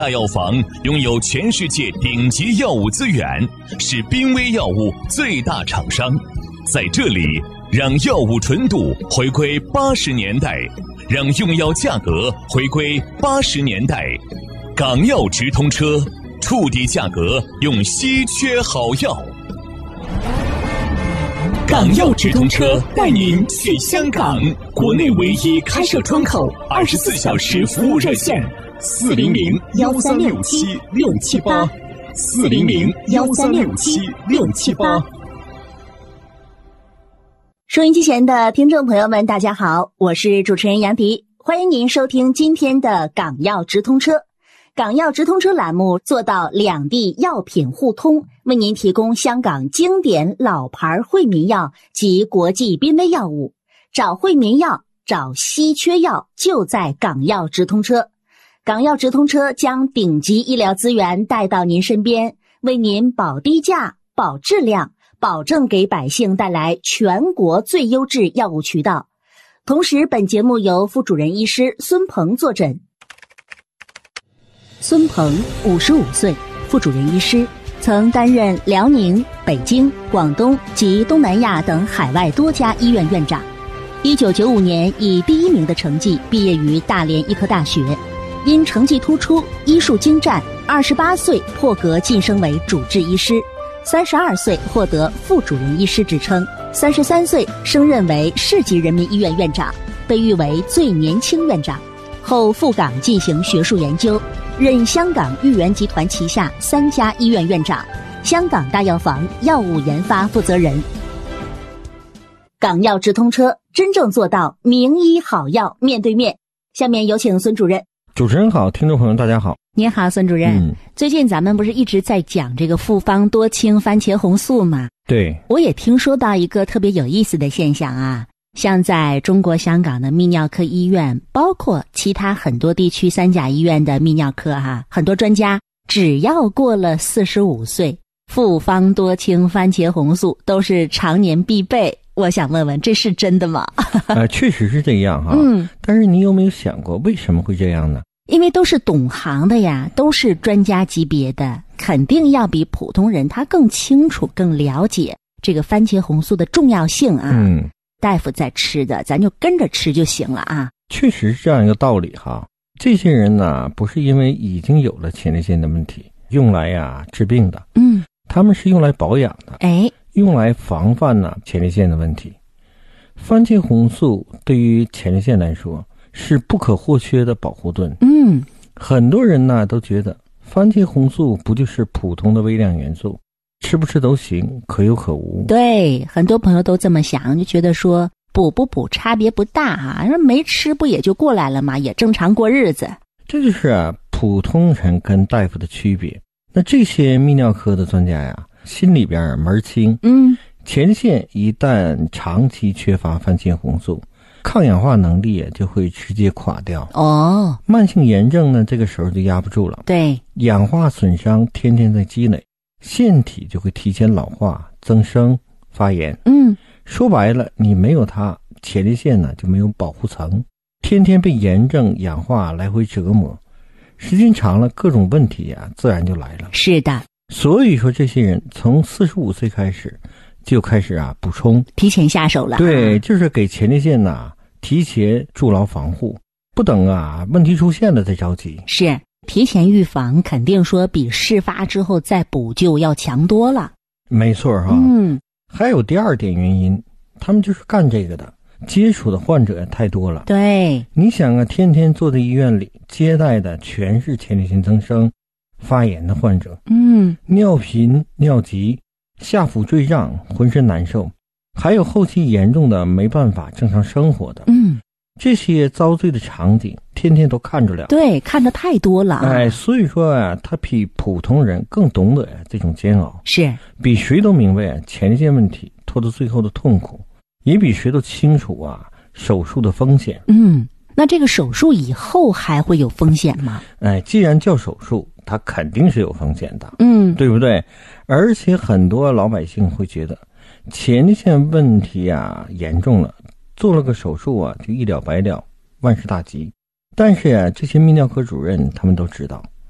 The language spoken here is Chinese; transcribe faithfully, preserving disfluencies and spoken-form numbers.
大药房拥有全世界顶级药物资源，是濒危药物最大厂商。在这里，让药物纯度回归八十年代，让用药价格回归八十年代。港药直通车，触底价格用稀缺好药。港药直通车带您去香港，国内唯一开设窗口，二十四小时服务热线。四零零幺三六七六七八，四零零幺三六七六七八。 收音机前的听众朋友们，大家好，我是主持人杨迪，欢迎您收听今天的港药直通车。港药直通车栏目做到两地药品互通，为您提供香港经典老牌惠民药及国际濒危药物。找惠民药，找稀缺药，就在港药直通车。港药直通车将顶级医疗资源带到您身边，为您保低价、保质量，保证给百姓带来全国最优质药物渠道。同时，本节目由副主任医师孙鹏坐诊。孙鹏五十五岁，副主任医师，曾担任辽宁、北京、广东及东南亚等海外多家医院院长。一九九五年以第一名的成绩毕业于大连医科大学。因成绩突出、医术精湛，二十八岁破格晋升为主治医师，三十二岁获得副主任医师职称，三十三岁升任为市级人民医院院长，被誉为最年轻院长。后赴港进行学术研究，任香港裕源集团旗下三家医院院长、香港大药房药物研发负责人。港药直通车真正做到名医好药面对面。下面有请孙主任。 主持人好，听众朋友大家好。 您好，孙主任。嗯，最近咱们不是一直在讲这个复方多清番茄红素吗？ 对， 我也听说到一个特别有意思的现象啊，像在中国香港的泌尿科医院，包括其他很多地区三甲医院的泌尿科哈、啊，很多专家只要过了四十五岁，复方多清番茄红素都是常年必备。我想问问，这是真的吗？ 呃，确实是这样哈。 嗯， 但是你有没有想过为什么会这样呢？ 因为都是懂行的呀，都是专家级别的，肯定要比普通人他更清楚、更了解这个番茄红素的重要性啊。 嗯， 大夫在吃的，咱就跟着吃就行了啊。 确实是这样一个道理哈。这些人呢，不是因为已经有了前列腺的问题，用来呀治病的。 嗯， 他们是用来保养的。 哎。 用来防范呢前列腺的问题。番茄红素对于前列腺来说是不可或缺的保护盾。 嗯， 很多人呢都觉得番茄红素不就是普通的微量元素，吃不吃都行，可有可无。 对，很多朋友都这么想，就觉得说补不补差别不大啊，说没吃不也就过来了嘛，也正常过日子。 这就是啊普通人跟大夫的区别。那这些泌尿科的专家呀，心里边门清， 嗯， 前列腺一旦长期缺乏番茄红素，抗氧化能力就会直接垮掉。 哦， 慢性炎症呢，这个时候就压不住了。 对， 氧化损伤天天在积累，腺体就会提前老化、增生、发炎。 嗯， 说白了，你没有它，前列腺呢就没有保护层，天天被炎症、氧化来回折磨，时间长了，各种问题呀、啊，自然就来了。 是的。 所以说这些人从四十五岁开始就开始啊补充， 提前下手了。 对，就是给前列腺呐、啊、提前筑牢防护，不等啊问题出现了再着急。 是，提前预防肯定说比事发之后再补救要强多了。 没错哈。 嗯， 还有第二点原因，他们就是干这个的，接触的患者太多了。 对， 你想啊，天天坐在医院里接待的全是前列腺增生、发炎的患者， 嗯， 尿频、尿急、下腹坠胀、浑身难受，还有后期严重的没办法正常生活的， 嗯， 这些遭罪的场景，天天都看着了。 对，看得太多了啊。 哎，所以说啊，他比普通人更懂得呀这种煎熬， 是比谁都明白啊前列腺问题拖到最后的痛苦，也比谁都清楚啊手术的风险。 嗯，那这个手术以后还会有风险吗？ 哎，既然叫手术，它肯定是有风险的， 嗯， 对不对？而且很多老百姓会觉得前列腺问题啊严重了，做了个手术啊就一了百了，万事大吉。但是啊，这些泌尿科主任他们都知道，